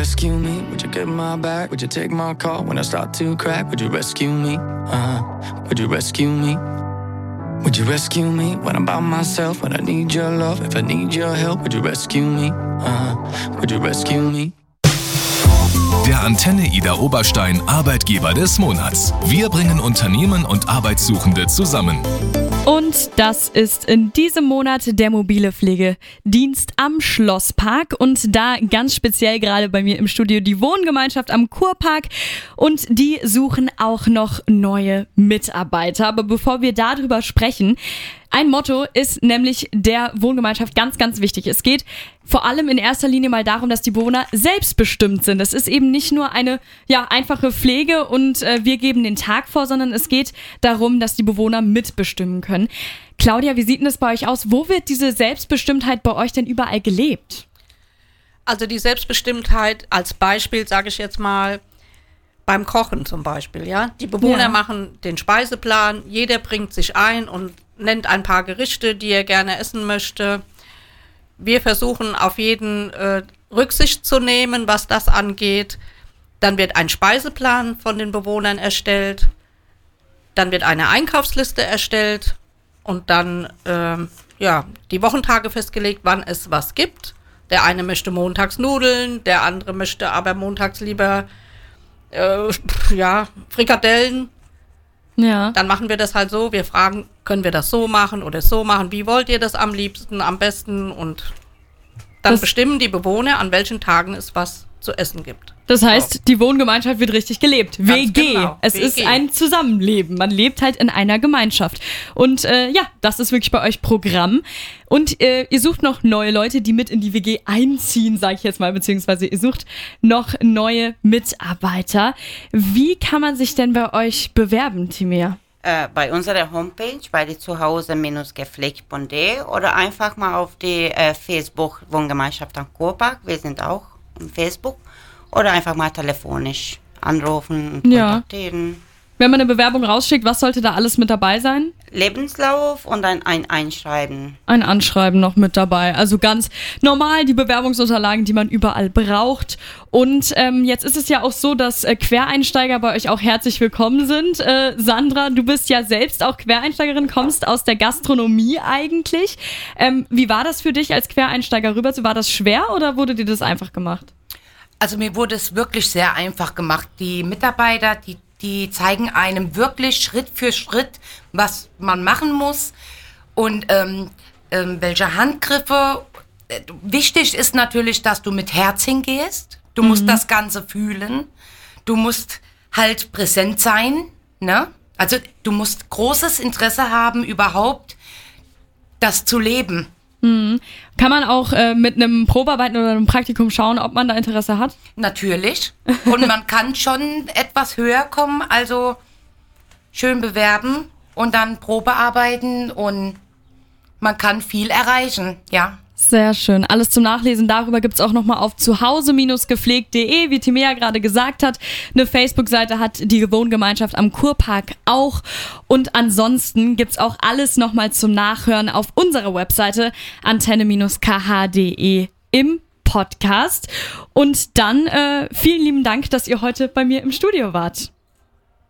rescue me? Would you get my back? Would you take my call when I start to crack? Would you rescue me? Would you rescue me? Would you rescue me when I'm by myself? When I need your love, if I need your help, would you rescue me? Would you rescue me? Der Antenne Ida Oberstein Arbeitgeber des Monats. Wir bringen Unternehmen und Arbeitssuchende zusammen. Und das ist in diesem Monat der mobile Pflegedienst am Schlosspark und da ganz speziell gerade bei mir im Studio die Wohngemeinschaft am Kurpark und die suchen auch noch neue Mitarbeiter. Aber bevor wir darüber sprechen, ein Motto ist nämlich der Wohngemeinschaft ganz, ganz wichtig. Es geht vor allem in erster Linie mal darum, dass die Bewohner selbstbestimmt sind. Es ist eben nicht nur eine einfache Pflege und wir geben den Tag vor, sondern es geht darum, dass die Bewohner mitbestimmen können. Claudia, wie sieht denn das bei euch aus? Wo wird diese Selbstbestimmtheit bei euch denn überall gelebt? Also die Selbstbestimmtheit als Beispiel, sage ich jetzt mal, beim Kochen zum Beispiel. Ja? Die Bewohner machen den Speiseplan, jeder bringt sich ein und nennt ein paar Gerichte, die er gerne essen möchte. Wir versuchen auf jeden Rücksicht zu nehmen, was das angeht. Dann wird ein Speiseplan von den Bewohnern erstellt. Dann wird eine Einkaufsliste erstellt und dann die Wochentage festgelegt, wann es was gibt. Der eine möchte montags Nudeln, der andere möchte aber montags lieber Frikadellen. Ja. Dann machen wir das halt so, wir fragen, können wir das so machen oder so machen, wie wollt ihr das am liebsten, am besten und dann bestimmen die Bewohner, an welchen Tagen es was zu essen gibt. Das heißt, die Wohngemeinschaft wird richtig gelebt. Ganz WG. Genau. Es WG. ist ein Zusammenleben. Man lebt halt in einer Gemeinschaft. Und das ist wirklich bei euch Programm. Und ihr sucht noch neue Leute, die mit in die WG einziehen, sage ich jetzt mal, beziehungsweise ihr sucht noch neue Mitarbeiter. Wie kann man sich denn bei euch bewerben, Timea? Bei unserer Homepage, bei die zuhause-gepflegt.de oder einfach mal auf die Facebook Wohngemeinschaft am Kurpark. Wir sind auch im Facebook. Oder einfach mal telefonisch anrufen und kontaktieren. Wenn man eine Bewerbung rausschickt, was sollte da alles mit dabei sein? Lebenslauf und dann ein Einschreiben. Ein Anschreiben noch mit dabei. Also ganz normal die Bewerbungsunterlagen, die man überall braucht. Und jetzt ist es ja auch so, dass Quereinsteiger bei euch auch herzlich willkommen sind. Sandra, du bist ja selbst auch Quereinsteigerin, kommst aus der Gastronomie eigentlich. Wie war das für dich als Quereinsteiger rüber? War das schwer oder wurde dir das einfach gemacht? Also mir wurde es wirklich sehr einfach gemacht. Die Mitarbeiter, die zeigen einem wirklich Schritt für Schritt, was man machen muss und welche Handgriffe. Wichtig ist natürlich, dass du mit Herz hingehst. Du musst das Ganze fühlen. Du musst halt präsent sein. Ne? Also du musst großes Interesse haben, überhaupt das zu leben. Kann man auch mit einem Probearbeiten oder einem Praktikum schauen, ob man da Interesse hat? Natürlich. Und man kann schon etwas höher kommen, also schön bewerben und dann Probearbeiten und man kann viel erreichen, ja. Sehr schön. Alles zum Nachlesen darüber gibt's auch nochmal auf zuhause-gepflegt.de, wie Timea gerade gesagt hat. Eine Facebook-Seite hat die Wohngemeinschaft am Kurpark auch. Und ansonsten gibt's auch alles nochmal zum Nachhören auf unserer Webseite antenne-kh.de im Podcast. Und dann vielen lieben Dank, dass ihr heute bei mir im Studio wart.